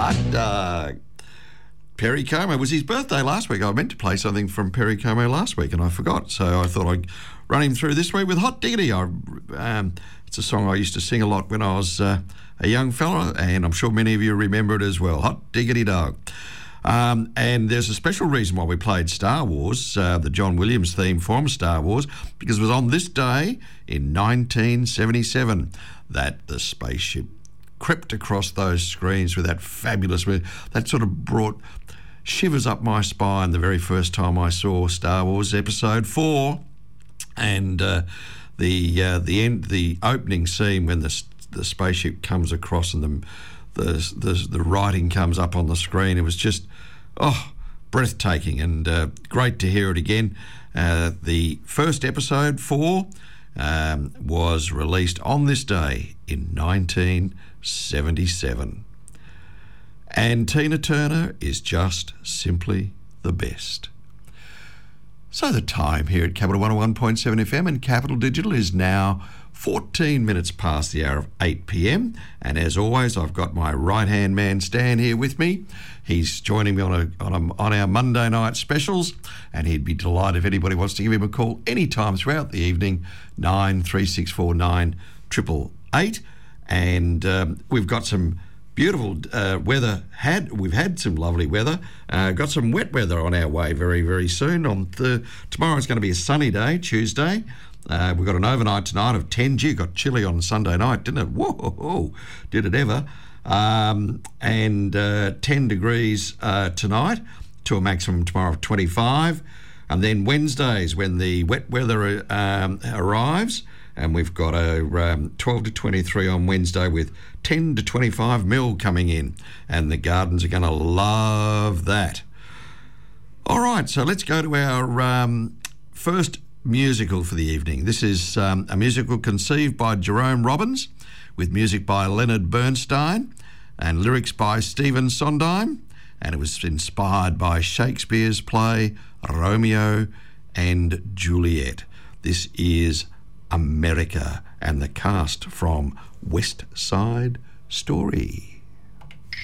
Perry Como. It was his birthday last week. I meant to play something from Perry Como last week and I forgot, so I thought I'd run him through this week with Hot Diggity. It's a song I used to sing a lot when I was a young fella, and I'm sure many of you remember it as well. Hot Diggity Dog. And there's a special reason why we played Star Wars, the John Williams theme from Star Wars, because it was on this day in 1977 that the spaceship crept across those screens with that fabulous music. That sort of brought shivers up my spine the very first time I saw Star Wars Episode 4, and the opening scene when the spaceship comes across and the writing comes up on the screen. It was just breathtaking and great to hear it again. The first Episode 4 was released on this day in 1977. And Tina Turner is just simply the best. So the time here at Capital 101.7 FM and Capital Digital is now 14 minutes past the hour of 8 p.m. And as always, I've got my right-hand man Stan here with me. He's joining me on our Monday night specials, and he'd be delighted if anybody wants to give him a call anytime throughout the evening, 93649 888. And we've got some beautiful weather. We've had some lovely weather. Got some wet weather on our way very, very soon. Tomorrow's going to be a sunny day, Tuesday. We've got an overnight tonight of 10. Gee, got chilly on Sunday night, didn't it? Whoa, did it ever? And 10 degrees tonight to a maximum tomorrow of 25. And then Wednesdays when the wet weather arrives, and we've got a 12 to 23 on Wednesday with 10 to 25 mil coming in. And the gardens are going to love that. All right, so let's go to our first musical for the evening. This is a musical conceived by Jerome Robbins, with music by Leonard Bernstein and lyrics by Stephen Sondheim, and it was inspired by Shakespeare's play Romeo and Juliet. This is America and the cast from West Side Story.